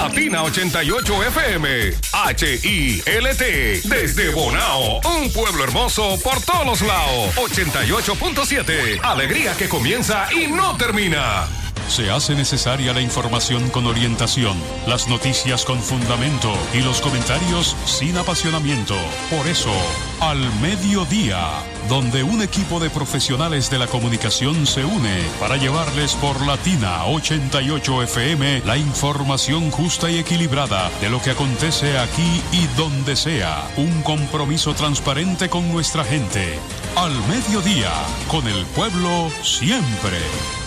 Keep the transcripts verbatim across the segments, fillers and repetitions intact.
Latina ochenta y ocho F M, H I L T, desde Bonao, un pueblo hermoso por todos los lados. ochenta y ocho punto siete, alegría que comienza y no termina. Se hace necesaria la información con orientación, las noticias con fundamento y los comentarios sin apasionamiento. Por eso, Al Mediodía, donde un equipo de profesionales de la comunicación se une para llevarles por Latina ochenta y ocho F M la información justa y equilibrada de lo que acontece aquí y donde sea. Un compromiso transparente con nuestra gente. Al Mediodía, con el pueblo siempre.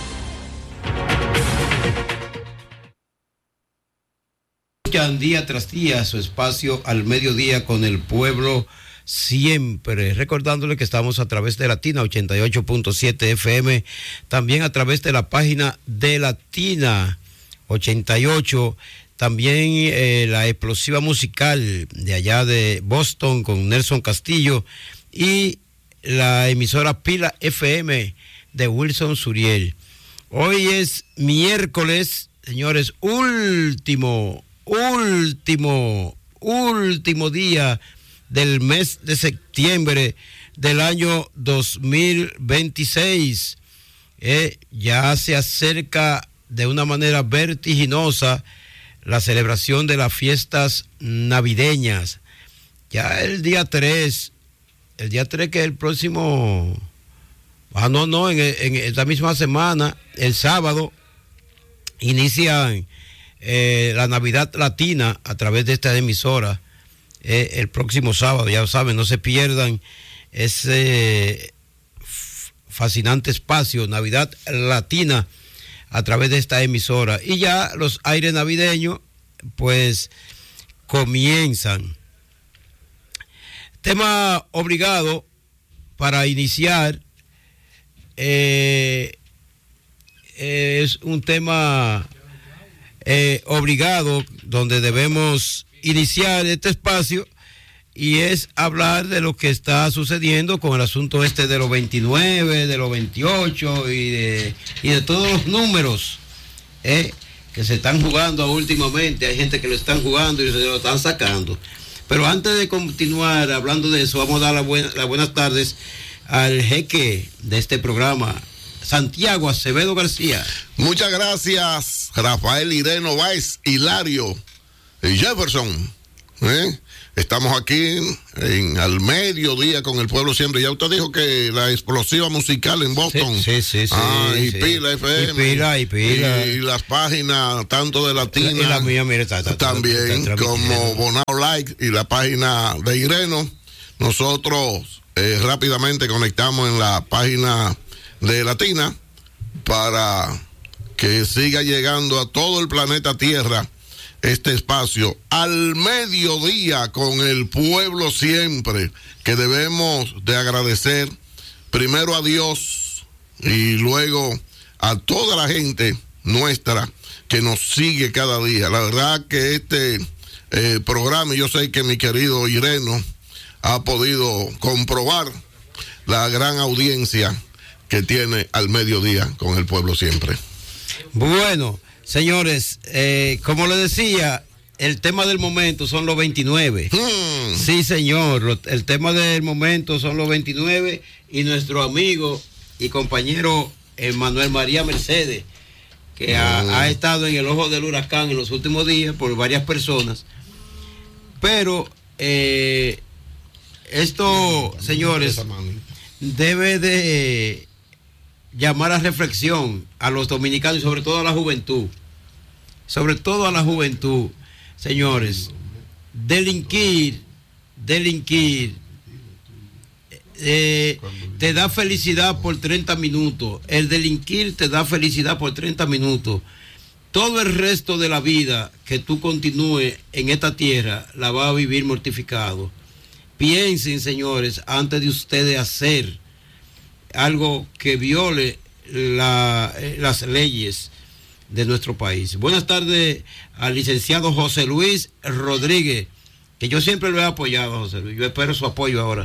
Día tras día su espacio Al Mediodía con el pueblo siempre, recordándole que estamos a través de Latina ochenta y ocho punto siete F M, también a través de la página de Latina ochenta y ocho, también eh, la explosiva musical de allá de Boston con Nelson Castillo y la emisora Pila F M de Wilson Suriel. Hoy es miércoles, señores, último Último, último día del mes de septiembre del año dos mil veintiséis. Eh, ya se acerca de una manera vertiginosa la celebración de las fiestas navideñas. Ya el día tres, el día tres que es el próximo, ah no, no, en, en esta misma semana, el sábado, inician Eh, la Navidad Latina a través de esta emisora eh, el próximo sábado. Ya lo saben, no se pierdan ese fascinante espacio Navidad Latina a través de esta emisora. Y ya los aires navideños pues comienzan. Tema obligado para iniciar eh, es un tema Eh, obligado, donde debemos iniciar este espacio, y es hablar de lo que está sucediendo con el asunto este de los veintinueve, de los veintiocho y de, y de todos los números eh, que se están jugando últimamente. Hay gente que lo están jugando y se lo están sacando. Pero antes de continuar hablando de eso, vamos a dar la buena, las buenas tardes al jeque de este programa, Santiago Acevedo García. Muchas gracias, Rafael Ireno Báez, Hilario y Jefferson. ¿Eh? Estamos aquí en Al Mediodía con el pueblo siempre. Ya usted dijo que la explosiva musical en Boston. Sí, sí, sí. Ah, sí, y sí. Pila F M. Y Pila, y Pila. Y, y las páginas tanto de Latina. Y la mía, mire, está, está, también, está, está como Bonao Like y la página de Ireno. Nosotros eh, rápidamente conectamos en la página de Latina para que siga llegando a todo el planeta Tierra este espacio Al Mediodía con el pueblo siempre, que debemos de agradecer primero a Dios y luego a toda la gente nuestra que nos sigue cada día. La verdad que este eh, programa, yo sé que mi querido Ireno ha podido comprobar la gran audiencia que tiene Al Mediodía con el pueblo siempre. Bueno, señores, eh, como les decía, el tema del momento son los veintinueve. Hmm. Sí, señor, lo, el tema del momento son los veintinueve, y nuestro amigo y compañero eh, Manuel María Mercedes, que hmm. ha, ha estado en el ojo del huracán en los últimos días por varias personas. Pero eh, esto, señores, debe de llamar a reflexión a los dominicanos y sobre todo a la juventud, sobre todo a la juventud, señores. Delinquir, delinquir, eh, te da felicidad por treinta minutos, el delinquir te da felicidad por treinta minutos. Todo el resto de la vida que tú continúes en esta tierra la vas a vivir mortificado. Piensen, señores, antes de ustedes hacer algo que viole la, las leyes de nuestro país. Buenas tardes al licenciado José Luis Rodríguez, que yo siempre lo he apoyado, José Luis. Yo espero su apoyo ahora.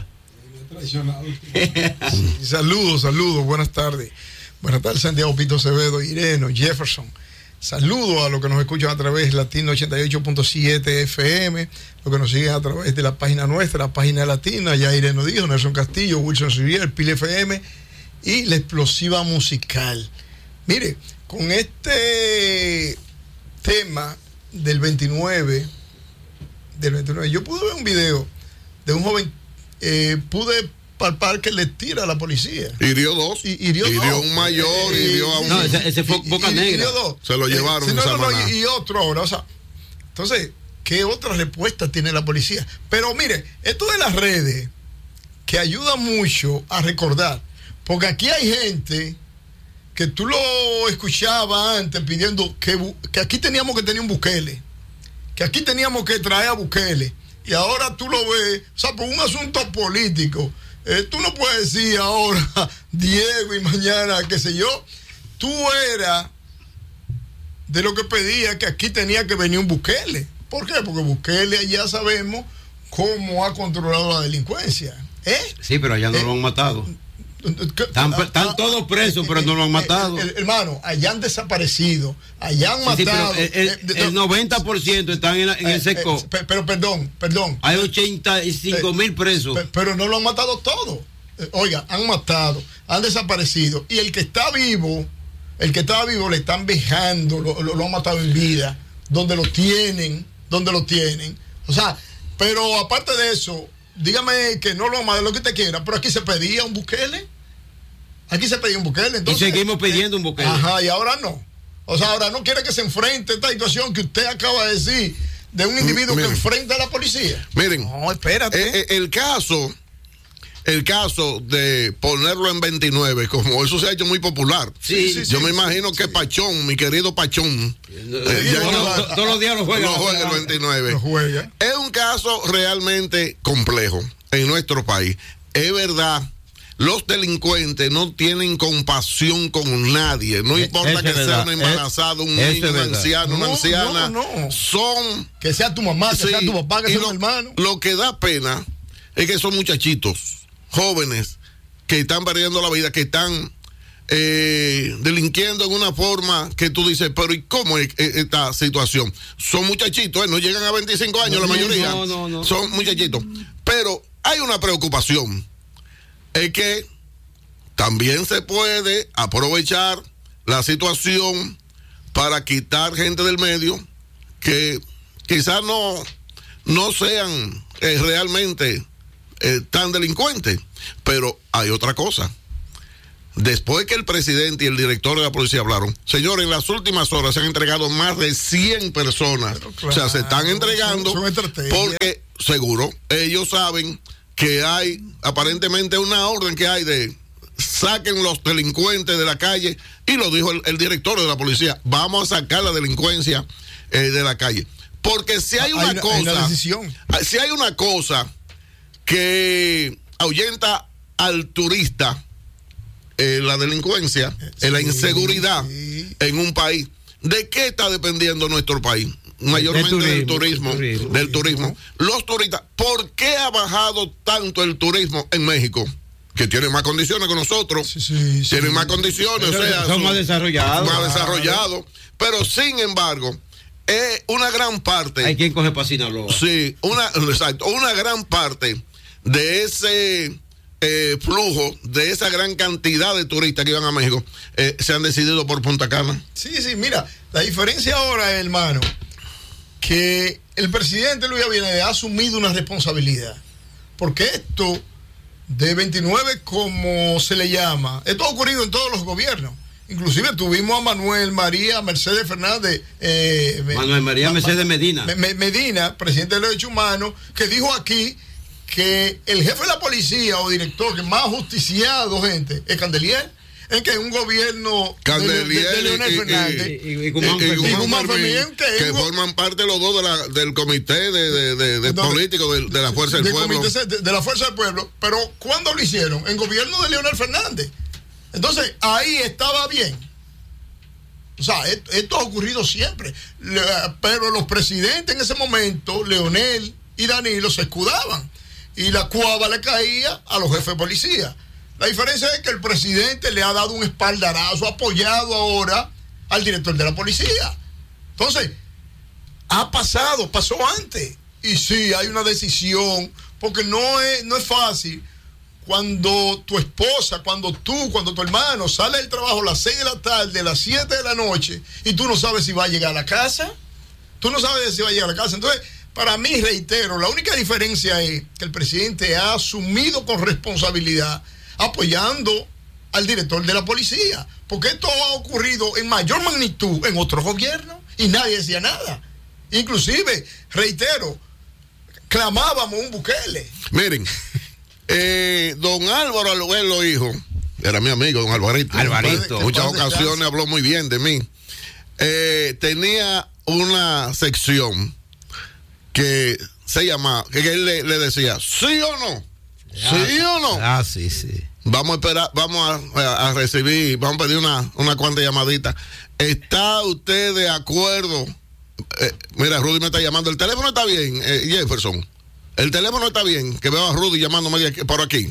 Saludos, saludos, buenas tardes. Buenas tardes, Santiago Pito Acevedo, Ireno, Jefferson, Saludos a los que nos escuchan a través de Latino ochenta y ocho punto siete F M, los que nos siguen a través de la página nuestra, la página Latina, ya Irene dijo, Nelson Castillo, Wilson Rivier, Pile F M y La Explosiva Musical. Mire, con este tema del veintinueve, del veintinueve, yo pude ver un video de un joven, eh, pude palpar que le tira a la policía. Hirió dos. Y, hirió, hirió dos. un mayor, Eh, hirió a un... No, ese, ese fue Boca y, Negra. hirió dos. Se lo llevaron. Eh, sí, no, no, no, Samaná. y, y otro ahora, o sea, entonces, ¿qué otra respuesta tiene la policía? Pero mire, esto de las redes, que ayuda mucho a recordar, porque aquí hay gente que tú lo escuchabas antes pidiendo que, que aquí teníamos que tener un Bukele, que aquí teníamos que traer a Bukele, y ahora tú lo ves, o sea, por un asunto político, eh, tú no puedes decir ahora Diego y mañana, qué sé yo, tú eras de lo que pedía que aquí tenía que venir un Bukele. ¿Por qué? Porque Bukele ya sabemos cómo ha controlado la delincuencia. ¿Eh? Sí, pero allá no eh, lo han matado. Están, están todos presos, pero no lo han matado. El, el, hermano, allá han desaparecido, allá han sí, matado. Sí, pero el, el, el noventa por ciento están en, la, en eh, el SECO. Eh, pero perdón, perdón. Hay ochenta y cinco mil presos. Pero no lo han matado todo. Oiga, han matado, han desaparecido. Y el que está vivo, el que estaba vivo le están vejando, lo, lo, lo han matado en vida, donde lo tienen, donde lo tienen. O sea, pero aparte de eso, dígame que no lo han matado, lo que usted quiera, pero aquí se pedía un Bukele. Aquí se pedía un Bukele. Entonces, y seguimos pidiendo eh, un Bukele. Ajá, y ahora no. O sea, ahora no quiere que se enfrente esta situación que usted acaba de decir de un individuo miren, que enfrenta a la policía. Miren, no, espérate. Eh, eh, el caso, el caso de ponerlo en veintinueve, como eso se ha hecho muy popular. Sí, sí, sí, yo sí, me imagino sí, que sí. Pachón, mi querido Pachón, eh, ya no, no, todos los días lo juega. Lo juega el veintinueve. Lo juega. Es un caso realmente complejo en nuestro país. Es verdad. Los delincuentes no tienen compasión con nadie, no importa eso que sea verdad. una embarazada, un eso niño, un anciano, una no, anciana, no, no. son... Que sea tu mamá, que sí, sea tu papá, que sea lo, tu hermano. Lo que da pena es que son muchachitos, jóvenes, que están perdiendo la vida, que están eh, delinquiendo en una forma que tú dices, pero ¿y cómo es esta situación? Son muchachitos, ¿eh? No llegan a veinticinco años no, la mayoría, no, no, no. son muchachitos, pero hay una preocupación. Es que también se puede aprovechar la situación para quitar gente del medio que quizás no, no sean eh, realmente eh, tan delincuentes. Pero hay otra cosa. Después que el presidente y el director de la policía hablaron, señores, en las últimas horas se han entregado más de cien personas. Claro, o sea, se están entregando son, son porque seguro ellos saben que hay aparentemente una orden que hay de saquen los delincuentes de la calle, y lo dijo el, el director de la policía, vamos a sacar la delincuencia eh, de la calle, porque si hay una hay, cosa hay una decisión. si hay una cosa que ahuyenta al turista, eh, la delincuencia, sí, eh, la inseguridad sí. en un país. ¿De qué está dependiendo nuestro país? Mayormente del turismo, del turismo, del turismo. Los turistas, ¿por qué ha bajado tanto el turismo en México? Que tienen más condiciones que nosotros, sí, sí, sí. tienen más condiciones, pero o sea, son, son más desarrollados, más desarrollados, pero sin embargo, es una gran parte. Hay quien coge para Sinaloa. Sí, una, exacto, una gran parte de ese eh, flujo, de esa gran cantidad de turistas que iban a México, eh, se han decidido por Punta Cana. Sí, sí, mira, la diferencia ahora, hermano, que el presidente Luis Abinader ha asumido una responsabilidad, porque esto de veintinueve, como se le llama, esto ha ocurrido en todos los gobiernos. Inclusive tuvimos a Manuel María Mercedes Fernández eh, Manuel María Ma, Mercedes Medina Me, Medina, presidente de los derechos humanos, que dijo aquí que el jefe de la policía o director que más justiciado gente es Candelier, en que un gobierno Candelier de, de, de Leonel y, Fernández y, y, y, y Guzmán Fermín, que, que forman parte los dos de la, del comité de, de, de, de político de, de la Fuerza del Pueblo. De, de la Fuerza del Pueblo. Pero ¿cuándo lo hicieron? En gobierno de Leonel Fernández. Entonces, ahí estaba bien. O sea, esto, esto ha ocurrido siempre. Le, pero los presidentes en ese momento, Leonel y Danilo, se escudaban. Y la cuava le caía a los jefes de policía. La diferencia es que el presidente le ha dado un espaldarazo, ha apoyado ahora al director de la policía. Entonces, ha pasado, pasó antes. Y sí, hay una decisión, porque no es, no es fácil cuando tu esposa, cuando tú, cuando tu hermano sale del trabajo a las seis de la tarde, a las siete de la noche, y tú no sabes si va a llegar a la casa. Tú no sabes si va a llegar a la casa. Entonces, para mí, reitero, la única diferencia es que el presidente ha asumido con responsabilidad apoyando al director de la policía, porque esto ha ocurrido en mayor magnitud en otros gobiernos y nadie decía nada. Inclusive, reitero, clamábamos un Bukele. Miren, eh, don Álvaro Aluelo, hijo, era mi amigo, don Alvarito. Alvarito. Muchas ocasiones habló muy bien de mí. Eh, tenía una sección que se llamaba, que él le, le decía, ¿sí o no? ¿Sí o no? Ah, sí, sí. Vamos a esperar, vamos a, a, a recibir, vamos a pedir una, una cuanta llamadita. ¿Está usted de acuerdo? Eh, mira, Rudy me está llamando. El teléfono está bien, eh, Jefferson. El teléfono está bien, que veo a Rudy llamándome de aquí, por aquí.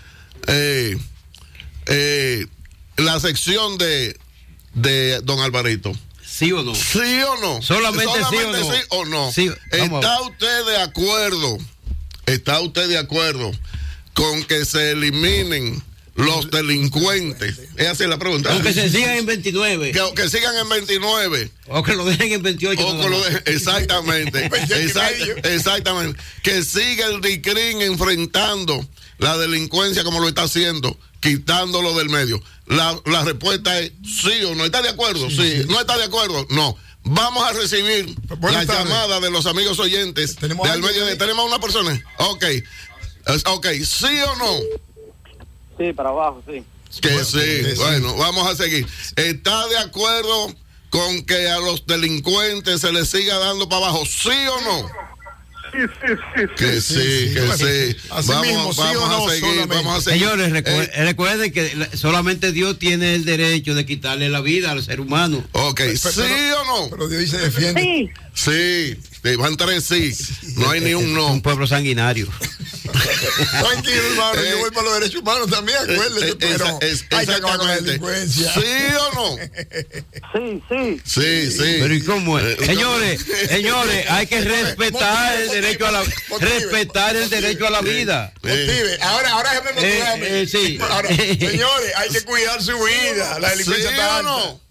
Eh, eh, la sección de, de don Alvarito. ¿Sí o no? ¿Sí o no? Solamente, Solamente sí o no. sí o no. Sí, ¿Está usted de acuerdo? ¿Está usted de acuerdo con que se eliminen los delincuentes? Esa es la pregunta. O que se sigan en veintinueve. Que, que sigan en veintinueve. O que lo dejen en veintiocho. O que lo dejen, exactamente. exact, exactamente. Que siga el D I C R I N enfrentando la delincuencia como lo está haciendo, quitándolo del medio. La, la respuesta es sí o no. ¿Está de acuerdo? Sí. sí. ¿No está de acuerdo? No. Vamos a recibir Buenas la tardes. llamada de los amigos oyentes. ¿Tenemos, de al medio de, ¿Tenemos una persona? Ok. Ok, ¿sí o no? Sí, para abajo, sí. Que bueno, sí. Que bueno, sí. Vamos a seguir. ¿Está de acuerdo con que a los delincuentes se les siga dando para abajo? ¿Sí o no? Sí, sí, sí. Que sí, sí, sí que sí. Así vamos mismo, sí vamos, no, a seguir, vamos a seguir. Señores, recu eh, recuerden que solamente Dios tiene el derecho de quitarle la vida al ser humano. Ok, pero, ¿sí pero, o no? Pero Dios se defiende. Sí. Sí. Van tres sí, no hay ni un no. Un pueblo sanguinario. Tranquilo, hermano, eh, yo voy para los derechos humanos también, acuérdate, eh, pero es, hay que acabar con la delincuencia. ¿Sí o no? Sí, sí. Sí, sí. Pero ¿y cómo es? Eh, señores, señores, hay que respetar el derecho a la respetar el derecho a la vida. Motive. Ahora, ahora déjame motivarme. Eh, eh, sí. Ahora, señores, hay que cuidar su vida. La delincuencia ¿Sí está o no?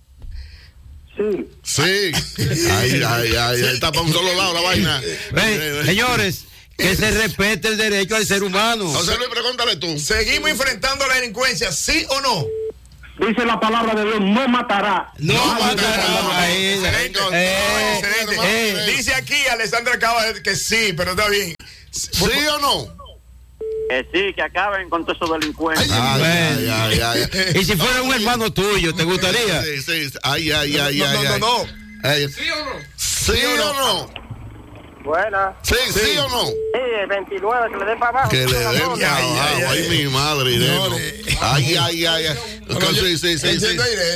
Sí. Sí. Ay, ay, ay, ahí está para un solo lado la vaina. Ven, señores, que se respete el derecho al ser humano. José Luis, pregúntale tú. ¿Seguimos enfrentando la delincuencia, sí o no? Dice la palabra de Dios, no matará. No, no matará. No, excelente. Eh, excelente. Eh, Dice aquí, Alessandra acaba de que sí, pero está bien. ¿Sí o no? Que sí, que acaben con todos esos delincuentes. Ay, ay, ay, ay, ay. Y si fuera un hermano tuyo, ¿te gustaría? Sí, sí. Ay, ay, ay, no, ay. No, no, no. Ay. ¿Sí o no? ¿Sí, ¿Sí o no? Buena. Sí, sí, sí o no. Sí, el veintinueve, que le den para abajo. Que le den para abajo. Ay, mi madre, Irene. Ay, ay, ay, ay. Sí, sí, sí. Sí,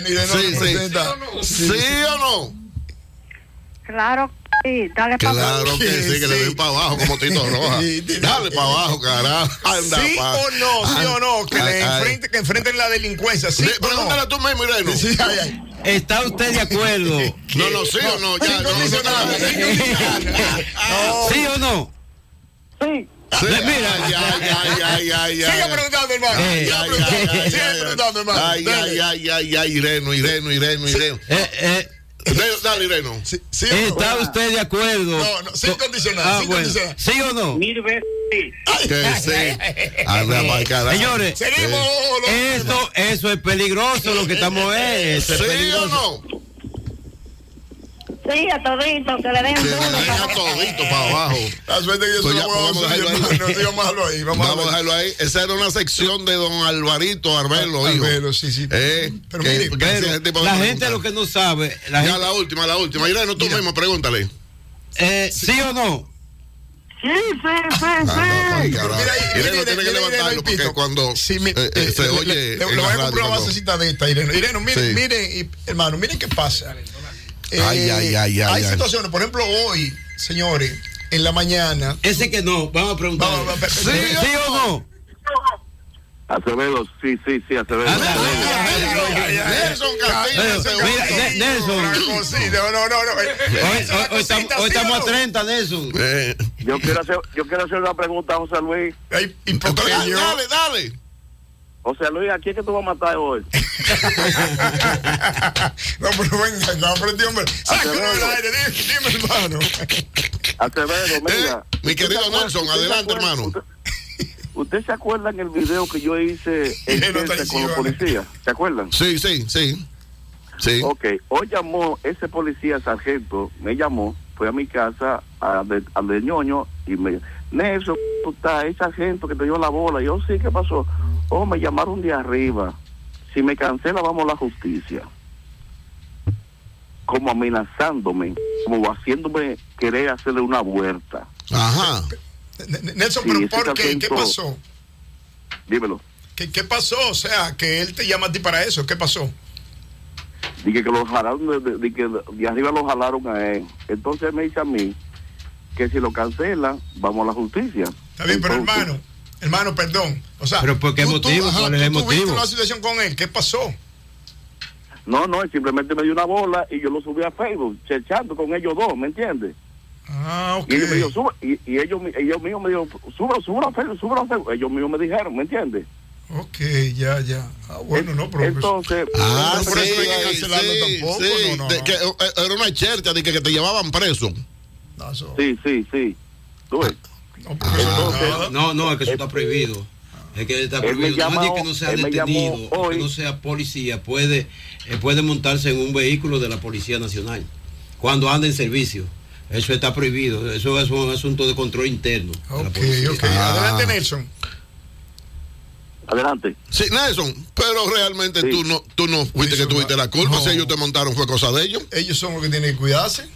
sí. ¿Sí o no? Claro. Sí, dale para abajo. Claro que sí, que sí. Le den para abajo como Tito Roja. Dale para abajo, carajo. Anda ¿Sí pa. o no? ¿Sí o no? Que, ay, le enfrenten, que enfrenten la delincuencia. ¿Sí de, o no? Pregúntale tú mismo, Irene. Sí, ay, ay. ¿Está usted de acuerdo? No, no, sí o no. Ya, no. ¿Sí o no? Sí. Sí, mira, ay, ay, ay, ay, ay. Sigue preguntando, hermano. Eh, Sigue preguntando, hermano. Ay, ay, ay, ay, ay, Ireno, Ireno, Ireno, Ireno. Eh, eh. Dale, Ireno. Sí, sí ¿Está no? usted de acuerdo? No, no, sin condicionar, ah, sin bueno. condicionar. ¿Sí o no? Mil veces sí. Que sí. Anda, para carajo. Señores, seguimos. Eh, esto, eso es peligroso lo que estamos viendo. ¿Sí o no? Sí, a todito, que le den Que le duro. den a todito para abajo. La suerte que yo Pues soy ya, pues vamos a dejarlo ahí. No, sí, vamos a dejarlo ahí. Vamos, Vamos a dejarlo ahí. Esa era una sección de don Alvarito Arbelo, hijo. Arbelo, sí, sí. Eh, pero que, mire, que pero ese tipo de la preguntas. gente lo que no sabe. La ya gente, la última, la última. Irene, tú Mira. mismo, pregúntale. eh, ¿Sí o no? Sí, sí, sí, Ah, no, sí. pa' carajo. Mira ahí, Irene mire, tiene que mire, levantarlo Irene, porque Pito. cuando Sí, mi- eh, eh, se le- oye le, en le la voy a radio, comprar una cuando- basecita de esta, Irene. Irene, miren, Sí. miren, y, hermano, miren qué pasa. Eh, Ay, ay, ay, ay, hay ay. situaciones, por ejemplo, hoy, señores, en la mañana. Ese que no, vamos a preguntar. Vamos, vamos, ¿Sí, ¿Sí o no? Acevedo, sí, sí, sí, Acevedo. Nelson Castillo. Mira, Nelson. No, no, no, no. Hoy, hoy estamos, hoy estamos a treinta, Nelson. Eh. Yo quiero hacer, yo quiero hacer una pregunta a José Luis. Ay, y por qué Dale, yo- dale, dale. José Luis, ¿a quién que tú vas a matar hoy? No, pero venga, acá aprendió, hombre. Sácalo del aire, dime, dime, hermano. Acevedo, mira. Eh, mi querido ¿usted se Nelson, acuerda- adelante, usted se acuerda- hermano. Usted, usted se acuerda en el video que yo hice en Él no está Chelsea con los encima. policías? ¿Se acuerdan? Sí, sí, sí. Sí. Ok, hoy llamó ese policía sargento, me llamó, fue a mi casa, a de, al de ñoño, y me Nelson, tú estás, ese sargento que te dio la bola. Y yo, sí, ¿qué pasó? Oh, me llamaron de arriba. Si me cancela, vamos a la justicia. Como amenazándome, como haciéndome querer hacerle una vuelta. Ajá. N- N- Nelson, Sí, pero ese ¿por qué? ¿Qué sargento- pasó? Dímelo. ¿Qué, ¿Qué pasó? O sea, que él te llama a ti para eso. ¿Qué pasó? Dije que lo jalaron, de, de- de que de arriba lo jalaron a él. Entonces me dice a mí que si lo cancelan, vamos a la justicia. Está bien, pero Entonces, hermano, hermano, perdón. O sea, ¿Pero por qué tú- tú- motivo? ajá, ¿Cuál es el tú tuviste motivo? una situación con él. ¿Qué pasó? No, no, él simplemente me dio una bola y yo lo subí a Facebook, cherchando con ellos dos, ¿me entiendes? Ah, ok. Y ellos me dijeron, sube, y, y ellos, ellos mismos me dijeron, súbelo, súbelo a Facebook, súbelo a Facebook. Ellos mismos me dijeron, ¿me entiendes? Ok, ya, ya. Ah, bueno, no, pero... Entonces, Ah, por sí, eso no hay que cancelarlo sí, tampoco, sí. no, no, De- no. que, eh, era una chercha de que, que te llevaban preso. No, eso- sí, sí, sí. ¿Tú ves? no, porque eso no es nada. No, no, es que eso está prohibido. Es que está Él me prohibido. Nadie llamó- que no sea él me llamó detenido, o que hoy. no sea policía, puede, eh, puede montarse en un vehículo de la Policía Nacional cuando anda en servicio. Eso está prohibido. Eso es un asunto de control interno de la Ok, policía. ok. Ah. Adelante, Nelson. Adelante. Sí, Nelson, pero realmente Sí. tú no tú no fuiste Eso que tuviste va- la culpa. no. Si ellos te montaron, fue cosa de ellos. Ellos son los que tienen que cuidarse.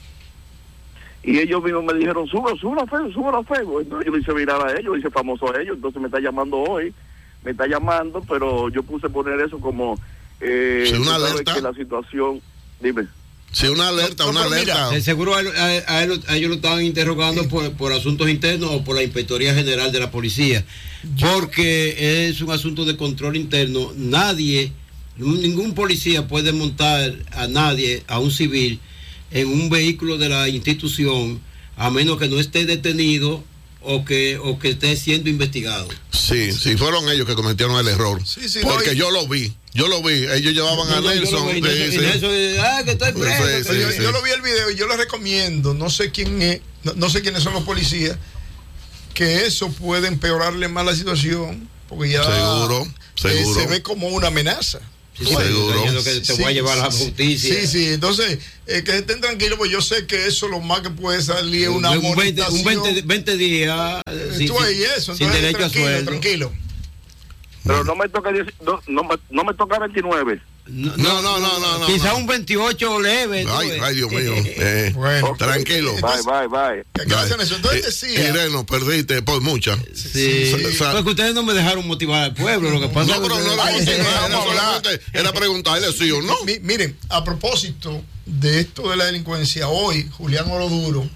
Y ellos mismos me dijeron, súbelo, súbelo a Facebook, súbelo a Facebook. Entonces yo le hice viral a ellos, le hice famoso a ellos. Entonces me está llamando hoy, me está llamando, pero yo puse poner eso como... Eh, Sí, una tú sabes alerta. que la situación... Dime. Sí, una alerta, No, no, una pero mira, alerta. De seguro a, él- a- a él- a ellos lo estaban interrogando por, por asuntos internos o por la Inspectoría General de la Policía, porque es un asunto de control interno. Nadie, ningún policía puede montar a nadie, a un civil, en un vehículo de la institución, a menos que no esté detenido o que, o que esté siendo investigado. Sí, sí, fueron ellos que cometieron el error. Sí, sí, Porque no, y- yo lo vi, yo lo vi. Ellos llevaban a No, no, yo Nelson. lo vi, sí, Nelson- sí. y Nelson, ah, que estoy preso. Sí, Pero yo, sí. yo lo vi el video y yo les recomiendo, no sé quién es, no, no sé quiénes son los policías, que eso puede empeorarle más la situación, porque ya Seguro, eh, seguro. se ve como una amenaza. Sí, sí, Seguro. está diciendo que te Sí, voy a llevar a la sí, justicia. Sí, sí, entonces, eh, que estén tranquilos, pues yo sé que eso lo más que puede salir es una un veinte, amonestación. un veinte, veinte días eh, sin, Tú ahí eso, sin entonces, derecho a tranquilo, sueldo. tranquilo. Pero no me toca diez- no, no, me- no me toca veintinueve. No, No, no, no, no, no. Quizá no. un veintiocho leve. tú Ay, ves. ay, Dios mío. Eh, Bueno, tranquilo. Entonces- Bye, bye, bye. ¿Qué hacen eso? Entonces decía, Ireno, perdiste por mucha. Sí, O sea, porque ustedes no me dejaron motivar al pueblo. Lo que pasa No, es que pero no era Ay, motivar, sí, era vamos a hablar. solamente era preguntarle sí o no. mi- miren, a propósito de esto de la delincuencia, hoy Julián Oroduro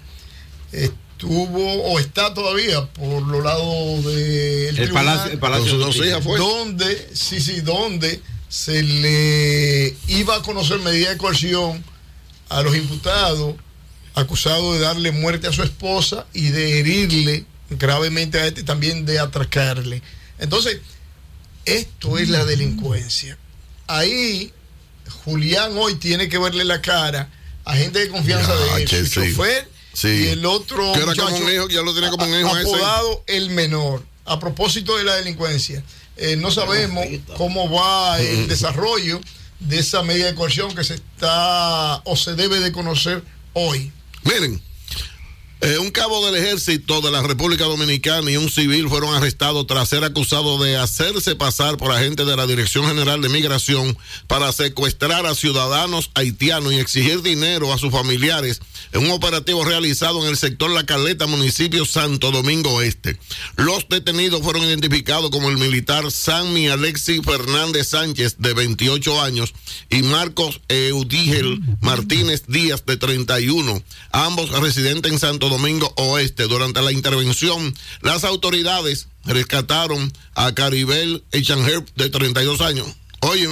estuvo o está todavía por los lados del el palacio, el palacio Con sus de dos Justicia. hijas fue. donde, sí, sí, donde se le iba a conocer medida de coerción a los imputados acusados de darle muerte a su esposa y de herirle gravemente a este y también de atracarle. Entonces, esto es la delincuencia. Ahí Julián hoy tiene que verle la cara a gente de confianza Ya, de él, che, su sí. chofer Sí. y el otro Que era como muchacho un hijo, ya lo tenía como un hijo a ese. apodado el menor. A propósito de la delincuencia, eh, no sabemos cómo va el desarrollo de esa medida de coerción que se está o se debe de conocer hoy. Miren, eh, un cabo del ejército de la República Dominicana y un civil fueron arrestados tras ser acusados de hacerse pasar por agentes de la Dirección General de Migración para secuestrar a ciudadanos haitianos y exigir dinero a sus familiares en un operativo realizado en el sector La Caleta, municipio Santo Domingo Este. Los detenidos fueron identificados como el militar Sammy Alexis Fernández Sánchez, de veintiocho años, y Marcos Eudigel Martínez Díaz, de treinta y uno, ambos residentes en Santo Domingo Oeste. Durante la intervención, las autoridades rescataron a Caribel Echanher, de treinta y dos años. Oye,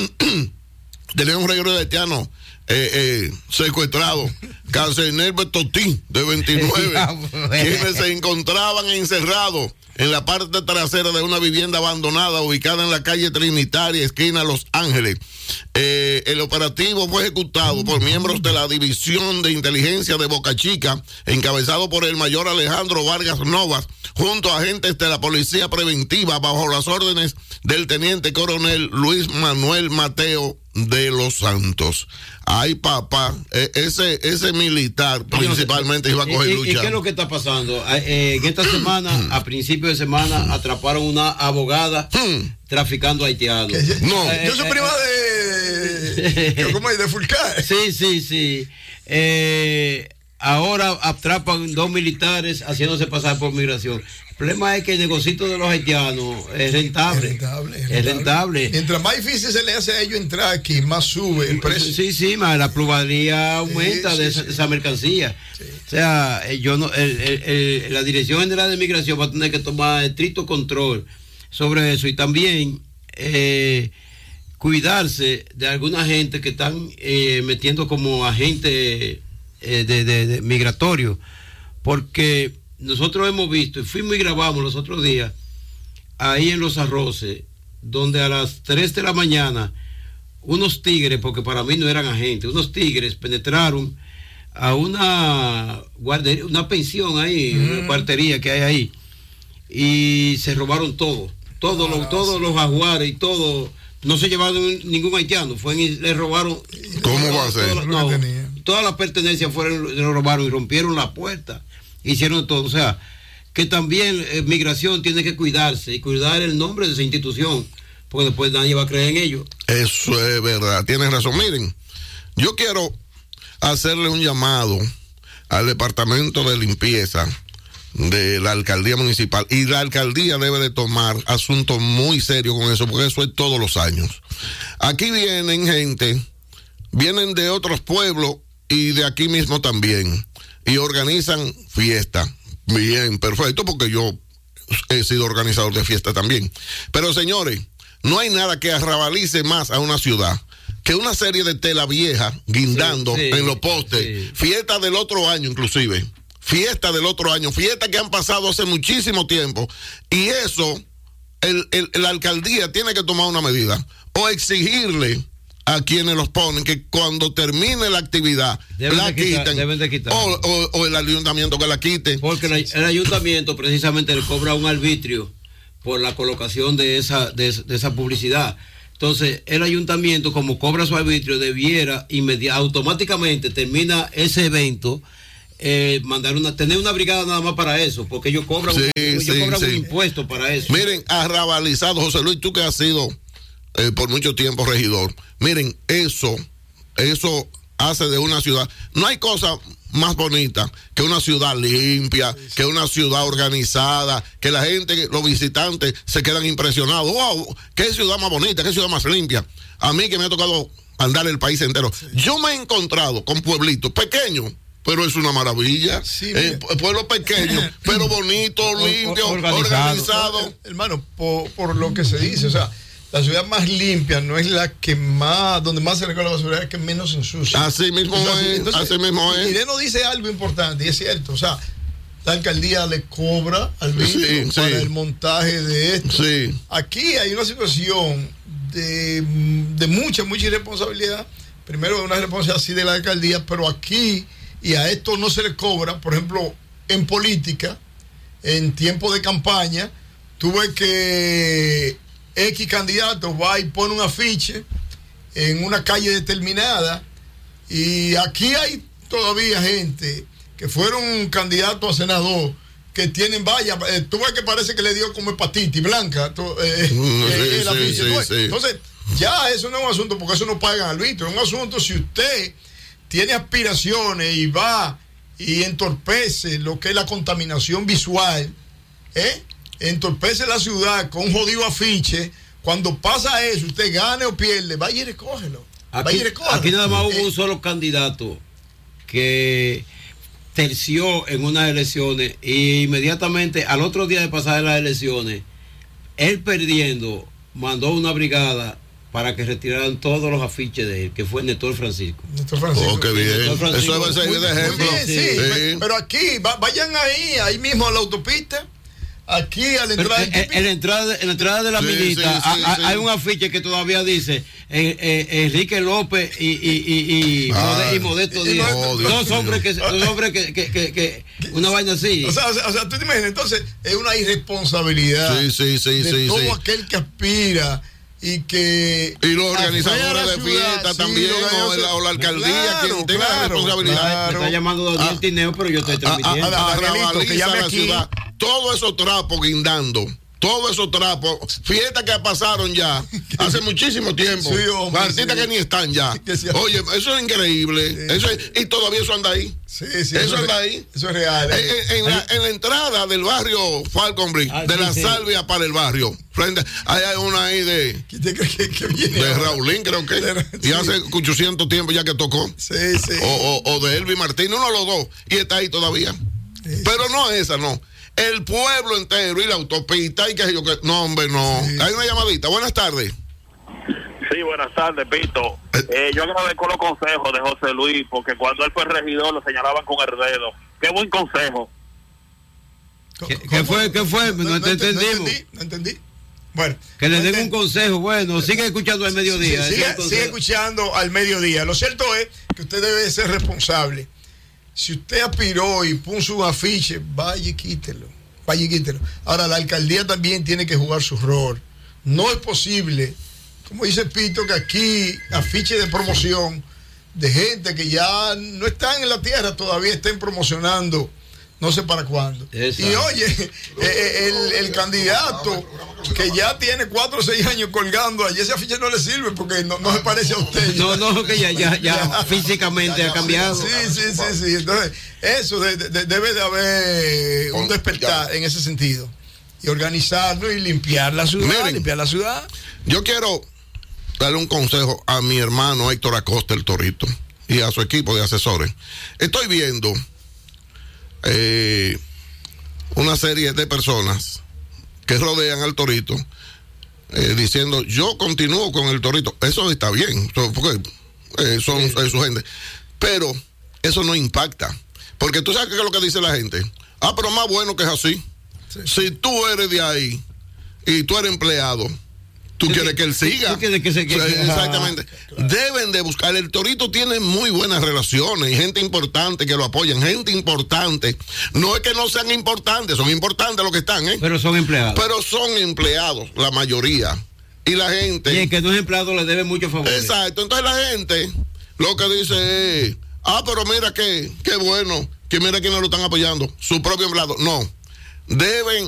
tenía un reguero de haitiano eh, eh, secuestrado. Casener Betotín, de veintinueve, quienes se encontraban encerrados en la parte trasera de una vivienda abandonada ubicada en la calle Trinitaria, esquina Los Ángeles. Eh, el operativo fue ejecutado por miembros de la División de Inteligencia de Boca Chica, encabezado por el mayor Alejandro Vargas Novas, junto a agentes de la Policía Preventiva bajo las órdenes del teniente coronel Luis Manuel Mateo de los Santos. Ay, papá, eh, ese ese militar principalmente iba a coger ¿Y, lucha. ¿Y qué es lo que está pasando? Eh, en esta semana, a principios de semana, atraparon una abogada hmm. traficando haitianos. No, eh, yo soy eh, prima de... Eh, ¿Cómo es? De Fulcar. Sí, sí, sí. Eh, ahora atrapan dos militares haciéndose pasar por migración. El problema es que el negocito de los haitianos es rentable. Es rentable. Es rentable. Es rentable. Mientras más difícil se le hace a ellos entrar aquí, más sube el precio. Sí, sí, más la pluralidad aumenta sí, sí, de esa, sí. esa mercancía. Sí. O sea, yo no, el, el, el, la Dirección General de Migración va a tener que tomar estricto control sobre eso y también eh, cuidarse de alguna gente que están eh, metiendo como agente eh, de, de, de migratorio, porque nosotros hemos visto, y fuimos y grabamos los otros días, ahí en Los Arroces, donde a las tres de la mañana, unos tigres, porque para mí no eran agentes, unos tigres penetraron a una guardería, una pensión ahí, mm. una cuartería que hay ahí, y se robaron todo, todos ah, los, todos sí. los jaguares y todo, no se llevaron ningún haitiano, fue y le robaron. ¿Cómo va a ser? Todas, no, todas las pertenencias fueron, le robaron y rompieron la puerta. Hicieron todo, o sea, que también eh, migración tiene que cuidarse y cuidar el nombre de esa institución, porque después nadie va a creer en ello. Eso es verdad, tienes razón. Miren, yo quiero hacerle un llamado al departamento de limpieza de la alcaldía municipal, y la alcaldía debe de tomar asuntos muy serios con eso, porque eso es todos los años. Aquí vienen gente, vienen de otros pueblos y de aquí mismo también, y organizan fiesta. Bien, perfecto, porque yo he sido organizador de fiesta también. Pero señores, no hay nada que arrabalice más a una ciudad que una serie de tela vieja guindando sí, sí, en los postes. Sí. Fiesta del otro año inclusive. Fiesta del otro año. Fiesta que han pasado hace muchísimo tiempo. Y eso, el, el, la alcaldía tiene que tomar una medida. O exigirle a quienes los ponen que cuando termine la actividad deben la de quitar, quiten deben de quitar. O, o, o el ayuntamiento que la quite, porque la, el ayuntamiento precisamente le cobra un arbitrio por la colocación de esa de, de esa publicidad. Entonces el ayuntamiento, como cobra su arbitrio, debiera inmediatamente, automáticamente termina ese evento, eh, mandar una tener una brigada nada más para eso, porque ellos cobran, sí, un, ellos sí, cobran sí. un impuesto para eso. Miren, arrabalizado, José Luis, tú que has sido Eh, por mucho tiempo regidor, miren, eso eso hace de una ciudad, no hay cosa más bonita que una ciudad limpia, que una ciudad organizada, que la gente, los visitantes se quedan impresionados. Wow, qué ciudad más bonita, qué ciudad más limpia. A mí que me ha tocado andar el país entero, sí. yo me he encontrado con pueblitos pequeños, pero es una maravilla. Sí, eh, pueblo pequeño, pero bonito, limpio, organizado. organizado. Hermano, por, por lo que se dice, o sea, la ciudad más limpia no es la que más, donde más se recoge la basura, es que menos se ensucia. Así mismo entonces, es, entonces, así mismo es. Ireno dice algo importante, y es cierto, o sea, la alcaldía le cobra al mismo sí, para sí. el montaje de esto. Sí. Aquí hay una situación de, de mucha, mucha irresponsabilidad. Primero, una responsabilidad así de la alcaldía, pero aquí, y a esto no se le cobra, por ejemplo, en política, en tiempo de campaña, tuve que X candidato va y pone un afiche en una calle determinada, y aquí hay todavía gente que fueron candidatos a senador que tienen, vaya, eh, tú ves que parece que le dio como hepatitis blanca to, eh, mm, eh, el afiche. Sí, sí, sí. Entonces, ya eso no es un asunto, porque eso no pagan arbitrio, es un asunto si usted tiene aspiraciones y va y entorpece lo que es la contaminación visual, ¿eh? entorpece la ciudad con un jodido afiche. Cuando pasa eso, usted gane o pierde, vaya y recógelo. Aquí, vaya y recógelo. Aquí nada más hubo eh, un solo candidato que terció en unas elecciones y inmediatamente al otro día de pasar las elecciones, él perdiendo, mandó una brigada para que retiraran todos los afiches de él, que fue Néstor Francisco. Néstor Francisco. Oh, qué bien. Francisco. Eso debe ser de ejemplo. Muy bien, sí. Sí. Pero aquí, va, vayan ahí, ahí mismo a la autopista. Aquí a la Pero, entrada. eh, en, la entrada de, en la entrada de la Sí, minita sí, sí, hay, sí. hay un afiche que todavía dice eh, eh, Enrique López y, y, y, y, Ay. y Modesto Y Díaz. Modesto, Dios Dos mío. hombres que, dos hombres que, que, que, que una vaina así. O sea, o sea, o sea, tú te imaginas, entonces es una irresponsabilidad Sí, sí, sí, de sí, todo sí. aquel que aspira y que Y los afea organizadores la de ciudad, fiestas sí, también, los o organizadores- la, o la alcaldía, Claro, quien tenga la claro, responsabilidad. claro. Me está llamando Daniel Ah. Tineo, pero yo estoy A, a, transmitiendo. a, Ah, Danielito, rabaliza que llame la aquí. ciudad. Todos esos trapos guindando. Todos esos trapos, fiestas que pasaron ya hace muchísimo tiempo. Sí, hombre, artistas sí. que ni están ya. Que sí. Oye, eso es increíble. Sí. Eso es- y todavía eso anda ahí. Sí, sí, Eso es anda re- ahí. Eso es real. En, en- en la, en la entrada del barrio Falconbridge, Ah, de sí, la sí. Salvia para el barrio, frente, ahí hay una ahí de, ¿Quién te cree que, que viene de ahora? Raulín, creo que. Sí. Y hace ochocientos tiempo ya que tocó. Sí, sí. O, o, o de Elvis Martínez, uno de los dos. Y está ahí todavía. Sí. Pero no esa, no. El pueblo entero y la autopista y qué sé yo que. No, hombre, no. Sí. Hay una llamadita. Buenas tardes. Sí, buenas tardes, Pito. Eh. Eh, yo agradezco los consejos de José Luis, porque cuando él fue regidor lo señalaban con el dedo. Qué buen consejo. ¿Qué- ¿Cómo? qué fue? ¿Qué fue? No te ent- entendimos. entendí, no entendí. Bueno. Que le no den un entendí. consejo. Bueno, sigue escuchando al mediodía. Sí, ese es el sigue, consejo. sigue escuchando al mediodía. Lo cierto es que usted debe ser responsable. Si usted aspiró y puso un afiche, vaya y quítelo. Vaya y quítelo. Ahora, la alcaldía también tiene que jugar su rol. No es posible, como dice Pito, que aquí afiches de promoción de gente que ya no están en la tierra todavía estén promocionando no sé para cuándo. Exacto. Y oye, eh, el, el candidato que ya tiene cuatro o seis años colgando allí, ese afiche no le sirve porque no, no se parece a usted. No, no, que ya, ya, ya físicamente ha cambiado. Sí, sí, sí, sí. Entonces, eso de- de- debe de haber un despertar en ese sentido. Y organizarlo y limpiar la ciudad, Miren. limpiar la ciudad. Yo quiero darle un consejo a mi hermano Héctor Acosta, el Torito, y a su equipo de asesores. Estoy viendo eh, una serie de personas que rodean al Torito eh, diciendo, yo continúo con el Torito. Eso está bien, so- porque eh, son Sí. eh, su gente. Pero eso no impacta. Porque tú sabes qué es lo que dice la gente. Ah, pero más bueno que es así. Sí. Si tú eres de ahí y tú eres empleado, tú Tú quieres qui- que él siga. tú quieres que se- que- O sea, que- exactamente. Deben de buscar. El Torito tiene muy buenas relaciones y gente importante que lo apoyan. Gente importante. No es que no sean importantes, son importantes los que están, ¿eh? Pero son empleados. Pero son empleados, la mayoría. Y la gente. Y el que no es empleado le debe mucho favor. Exacto. Entonces la gente lo que dice es, ah, pero mira que, qué bueno, que mira que no lo están apoyando. Su propio empleado. No. Deben